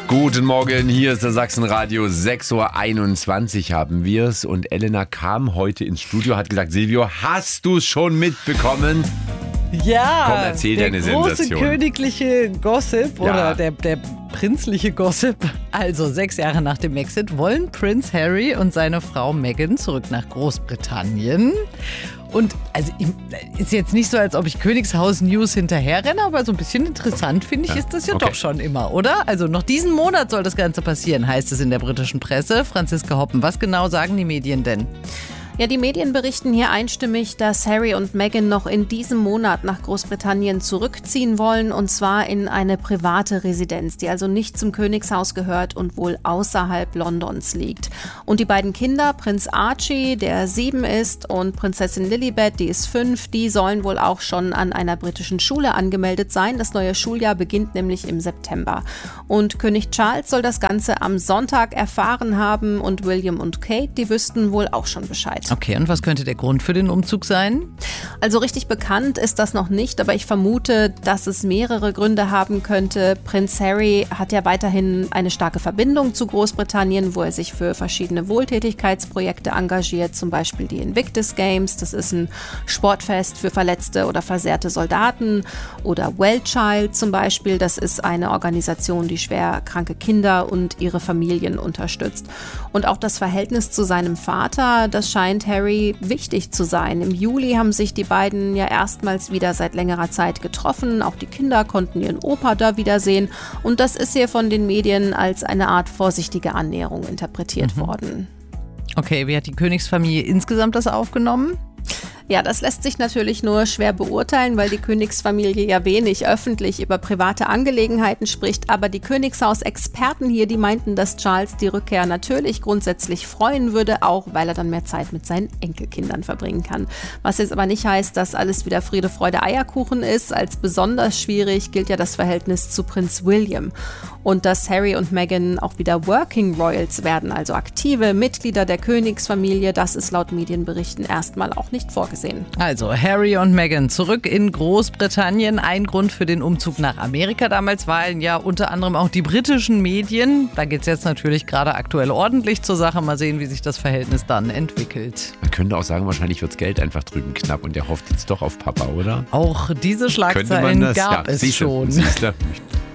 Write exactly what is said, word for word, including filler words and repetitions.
Guten Morgen, hier ist der Sachsenradio. sechs Uhr einundzwanzig haben wir es und Elena kam heute ins Studio, hat gesagt, Silvio, hast du es schon mitbekommen? Ja, Komm, erzähl der deine große Sensation. königliche Gossip Ja. oder der, der prinzliche Gossip. Also sechs Jahre nach dem Exit wollen Prince Harry und seine Frau Meghan zurück nach Großbritannien. Und also ist jetzt nicht so, als ob ich Königshaus-News hinterherrenne, aber so ein bisschen interessant finde ich, Ja, ist das ja okay. doch schon immer, oder? Also noch diesen Monat soll das Ganze passieren, heißt es in der britischen Presse. Franziska Hoppen, was genau sagen die Medien denn? Ja, die Medien berichten hier einstimmig, dass Harry und Meghan noch in diesem Monat nach Großbritannien zurückziehen wollen, und zwar in eine private Residenz, die also nicht zum Königshaus gehört und wohl außerhalb Londons liegt. Und die beiden Kinder, Prinz Archie, der sieben ist, und Prinzessin Lilibet, die ist fünf, die sollen wohl auch schon an einer britischen Schule angemeldet sein. Das neue Schuljahr beginnt nämlich im September. Und König Charles soll das Ganze am Sonntag erfahren haben und William und Kate, die wüssten wohl auch schon Bescheid. Okay, und was könnte der Grund für den Umzug sein? Also richtig bekannt ist das noch nicht, aber ich vermute, dass es mehrere Gründe haben könnte. Prinz Harry hat ja weiterhin eine starke Verbindung zu Großbritannien, wo er sich für verschiedene Wohltätigkeitsprojekte engagiert, zum Beispiel die Invictus Games, das ist ein Sportfest für verletzte oder versehrte Soldaten, oder Well Child zum Beispiel, das ist eine Organisation, die schwer kranke Kinder und ihre Familien unterstützt. Und auch das Verhältnis zu seinem Vater, das scheint Harry wichtig zu sein. Im Juli haben sich die beiden ja erstmals wieder seit längerer Zeit getroffen. Auch die Kinder konnten ihren Opa da wiedersehen. Und das ist hier von den Medien als eine Art vorsichtige Annäherung interpretiert mhm. worden. Okay, wie hat die Königsfamilie insgesamt das aufgenommen? Ja, das lässt sich natürlich nur schwer beurteilen, weil die Königsfamilie ja wenig öffentlich über private Angelegenheiten spricht. Aber die Königshaus-Experten hier, die meinten, dass Charles die Rückkehr natürlich grundsätzlich freuen würde, auch weil er dann mehr Zeit mit seinen Enkelkindern verbringen kann. Was jetzt aber nicht heißt, dass alles wieder Friede, Freude, Eierkuchen ist. Als besonders schwierig gilt ja das Verhältnis zu Prinz William. Und dass Harry und Meghan auch wieder Working Royals werden, also aktive Mitglieder der Königsfamilie, das ist laut Medienberichten erstmal auch nicht vorgesehen. Also Harry und Meghan zurück in Großbritannien. Ein Grund für den Umzug nach Amerika damals waren ja unter anderem auch die britischen Medien. Da geht es jetzt natürlich gerade aktuell ordentlich zur Sache. Mal sehen, wie sich das Verhältnis dann entwickelt. Man könnte auch sagen, wahrscheinlich wird das Geld einfach drüben knapp und der hofft jetzt doch auf Papa, oder? Auch diese Könnte man Schlagzeilen das? gab Ja, es siehste, schon. siehste.